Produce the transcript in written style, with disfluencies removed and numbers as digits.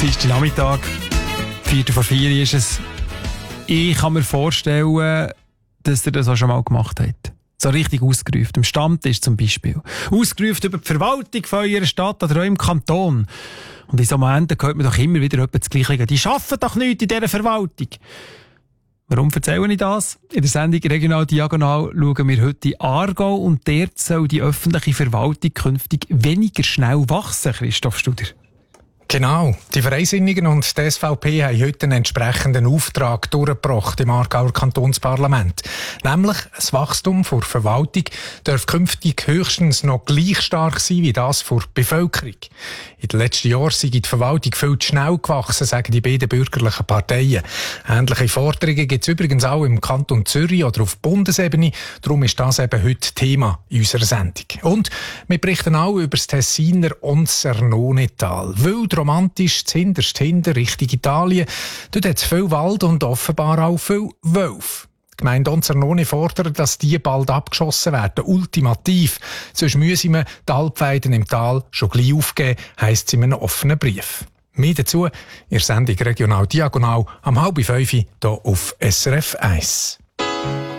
Dienstagnachmittag, 3:45 ist es. Ich kann mir vorstellen, dass ihr das auch schon mal gemacht habt. So richtig ausgerufen. Am Stammtisch zum Beispiel. Ausgerufen über die Verwaltung von eurer Stadt oder eurem Kanton. Und in so Momenten hört man doch immer wieder etwas das Gleiche. Die arbeiten doch nichts in dieser Verwaltung. Warum erzähle ich das? In der Sendung Regional Diagonal schauen wir heute in Aargau und dort soll die öffentliche Verwaltung künftig weniger schnell wachsen, Christoph Studer. Genau. Die Freisinnigen und die SVP haben heute einen entsprechenden Auftrag durchgebracht im Aargauer Kantonsparlament. Nämlich, das Wachstum der Verwaltung darf künftig höchstens noch gleich stark sein wie das der Bevölkerung. In den letzten Jahren sei die Verwaltung viel zu schnell gewachsen, sagen die beiden bürgerlichen Parteien. Ähnliche Forderungen gibt es übrigens auch im Kanton Zürich oder auf Bundesebene. Darum ist das eben heute Thema in unserer Sendung. Und wir berichten auch über das Tessiner Onzernone-Tal. Wild romantisch, zuhinterst hinter, Richtung Italien. Dort hat es viel Wald und offenbar auch viel Wölfe. Die Gemeinde Onzernone fordert, dass die bald abgeschossen werden. Ultimativ. Sonst müssen wir die Alpweiden im Tal schon gleich aufgeben, heisst es in einem offenen Brief. Mehr dazu in der Sendung Regional Diagonal am 4:30 hier auf SRF 1.